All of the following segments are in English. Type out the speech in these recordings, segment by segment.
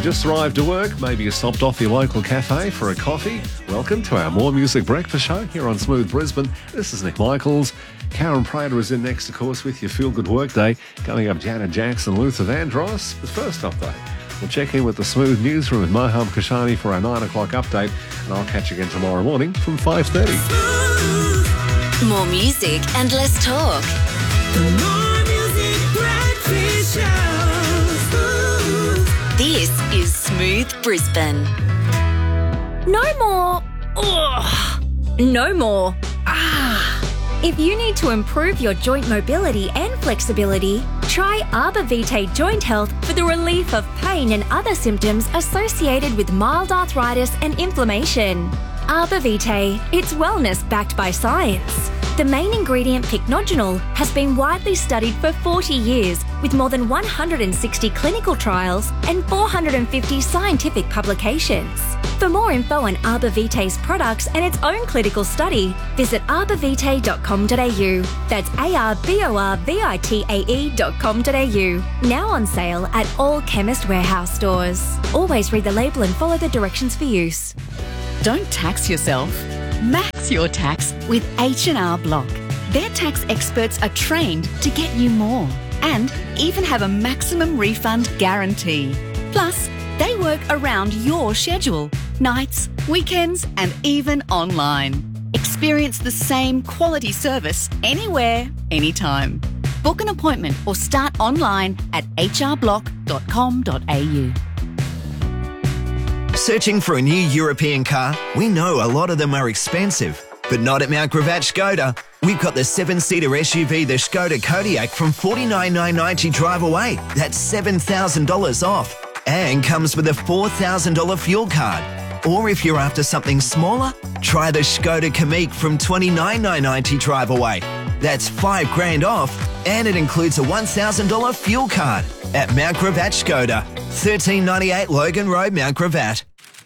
you just arrived to work, maybe you stopped off your local cafe for a coffee, welcome to our More Music Breakfast Show here on Smooth Brisbane. This is Nick Michaels. Karen Prater is in next, of course, with your Feel Good Workday. Coming up, Janet Jackson, Luther Vandross. But first up, though, we'll check in with the Smooth Newsroom with Moham Kashani for our 9 o'clock update. And I'll catch you again tomorrow morning from 5:30. More music and less talk. The More Music Breakfast Show. This is Smooth Brisbane. No more. No more. If you need to improve your joint mobility and flexibility, try Arbor Vitae Joint Health for the relief of pain and other symptoms associated with mild arthritis and inflammation. Arbor Vitae, it's wellness backed by science. The main ingredient, pycnogenol, has been widely studied for 40 years with more than 160 clinical trials and 450 scientific publications. For more info on Arbor Vitae's products and its own clinical study, visit arborvitae.com.au. That's arborvitae.com.au. Now on sale at all Chemist Warehouse stores. Always read the label and follow the directions for use. Don't tax yourself. Max your tax with H&R Block. Their tax experts are trained to get you more and even have a maximum refund guarantee. Plus, they work around your schedule, nights, weekends, and even online. Experience the same quality service anywhere, anytime. Book an appointment or start online at hrblock.com.au. Searching for a new European car? We know a lot of them are expensive, but not at Mount Gravatt Skoda. We've got the 7-seater SUV, the Skoda Kodiaq, from $49,990 drive away. That's $7,000 off. And comes with a $4,000 fuel card. Or if you're after something smaller, try the Skoda Kamiq from $29,990 drive away. That's $5,000 off, and it includes a $1,000 fuel card at Mount Gravatt Skoda, 1398 Logan Road, Mount Gravatt.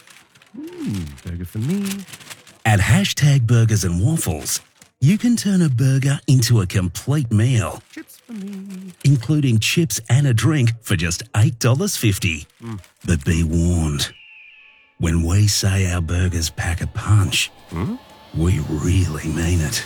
Burger for me. At Hashtag Burgers and Waffles, you can turn a burger into a complete meal, Chips for me. including chips and a drink for just $8.50. But be warned, when we say our burgers pack a punch, we really mean it.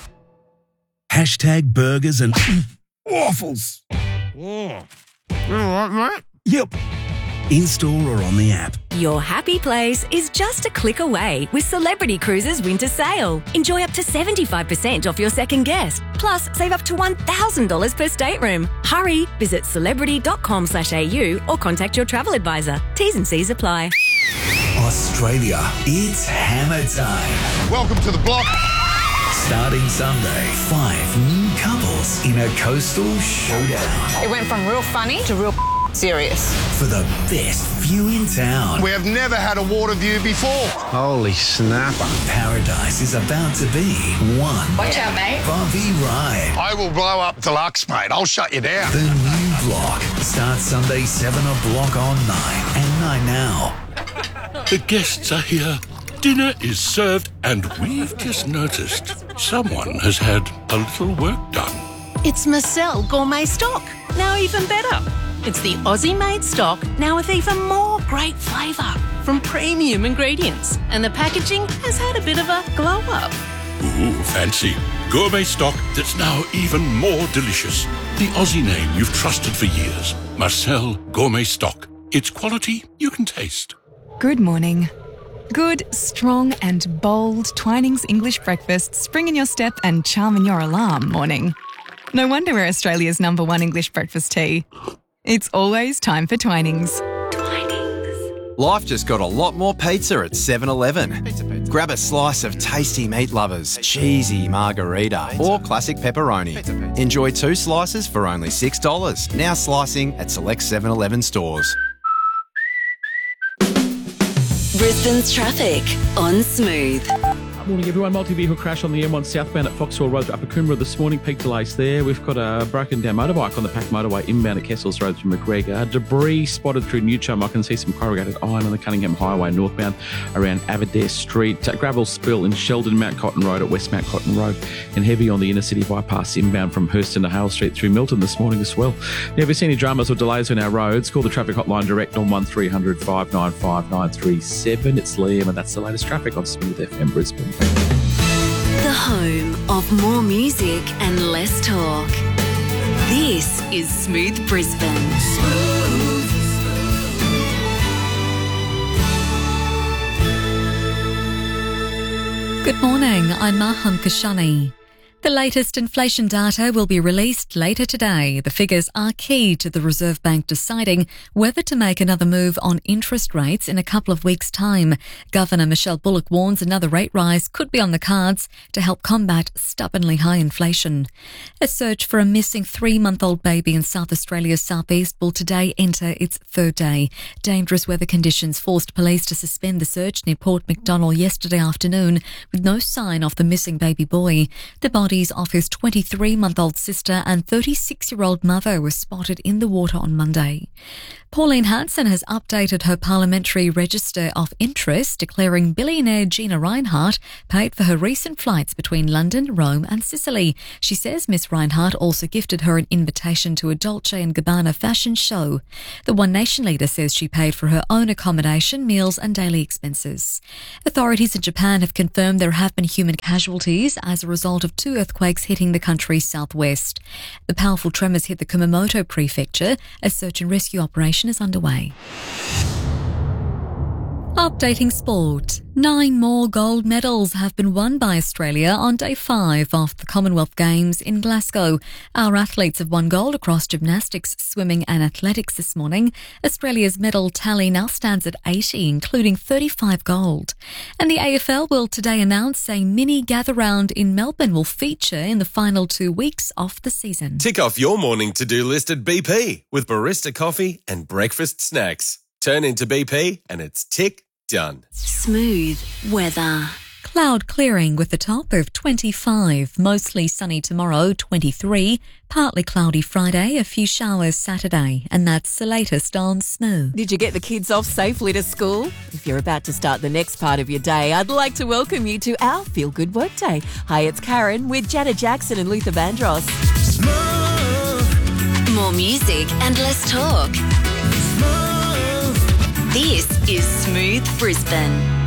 Hashtag Burgers and Waffles. All right, mate. Yep. In-store or on the app. Your happy place is just a click away with Celebrity Cruises Winter Sale. Enjoy up to 75% off your second guest. Plus, save up to $1,000 per stateroom. Hurry, visit celebrity.com.au or contact your travel advisor. T's and C's apply. Australia, it's hammer time. Welcome to the block. Starting Sunday, 5 new couples in a coastal showdown. It went from real funny to real serious. For the best view in town. We have never had a water view before. Holy snapper. Paradise is about to be one Watch out, mate. bumpy ride. I will blow up Deluxe, mate. I'll shut you down. The new block starts Sunday 7 o'clock on 9 and 9 now. The guests are here. Dinner is served, and we've just noticed someone has had a little work done. It's Marcel Gourmet Stock, now even better. It's the Aussie-made stock, now with even more great flavour from premium ingredients. And the packaging has had a bit of a glow-up. Ooh, fancy. Gourmet stock that's now even more delicious. The Aussie name you've trusted for years. Marcel Gourmet Stock. It's quality you can taste. Good morning. Good, strong and bold Twinings English breakfast spring in your step and charm in your alarm morning. No wonder we're Australia's #1 English breakfast tea. It's always time for Twinings. Life just got a lot more pizza at 7-Eleven. Grab a slice of tasty meat lovers, cheesy margarita or classic pepperoni. Enjoy 2 slices for only $6. Now slicing at select 7-Eleven stores. Brisbane's traffic on Smooth. Morning, everyone. Multi-vehicle crash on the M1 southbound at Foxhall Road to Upper Coomera this morning. Peak delays there. We've got a broken down motorbike on the Pack motorway inbound at Kessels Road through McGregor. Debris spotted through Newchum. I can see some corrugated iron on the Cunningham Highway northbound around Aberdare Street. Gravel spill in Sheldon, Mount Cotton Road at West Mount Cotton Road, and heavy on the inner city bypass inbound from Hurston to Hale Street through Milton this morning as well. Now, if you see any dramas or delays on our roads, call the traffic hotline direct on 1300 595 937. It's Liam, and that's the latest traffic on Smooth FM Brisbane. The home of more music and less talk. This is Smooth Brisbane. Good morning, I'm Maham Kashani. The latest inflation data will be released later today. The figures are key to the Reserve Bank deciding whether to make another move on interest rates in a couple of weeks' time. Governor Michelle Bullock warns another rate rise could be on the cards to help combat stubbornly high inflation. A search for a missing 3-month-old baby in South Australia's southeast will today enter its third day. Dangerous weather conditions forced police to suspend the search near Port MacDonnell yesterday afternoon with no sign of the missing baby boy. The bodies of his 23-month-old sister and 36-year-old mother were spotted in the water on Monday. Pauline Hanson has updated her parliamentary register of interest, declaring billionaire Gina Rinehart paid for her recent flights between London, Rome and Sicily. She says Miss Rinehart also gifted her an invitation to a Dolce & Gabbana fashion show. The One Nation leader says she paid for her own accommodation, meals and daily expenses. Authorities in Japan have confirmed there have been human casualties as a result of 2 earthquakes hitting the country's southwest. The powerful tremors hit the Kumamoto prefecture. A search and rescue operation is underway. Updating sport. 9 more gold medals have been won by Australia on day 5 of the Commonwealth Games in Glasgow. Our athletes have won gold across gymnastics, swimming and athletics this morning. Australia's medal tally now stands at 80, including 35 gold. And the AFL will today announce a mini gather round in Melbourne will feature in the final 2 weeks of the season. Tick off your morning to-do list at BP with barista coffee and breakfast snacks. Turn into BP and it's tick done. Smooth weather. Cloud clearing with a top of 25. Mostly sunny tomorrow, 23. Partly cloudy Friday, a few showers Saturday. And that's the latest on Smooth. Did you get the kids off safely to school? If you're about to start the next part of your day, I'd like to welcome you to our Feel Good Workday. Hi, it's Karen with Janet Jackson and Luther Vandross. More music and less talk. This is Smooth Brisbane.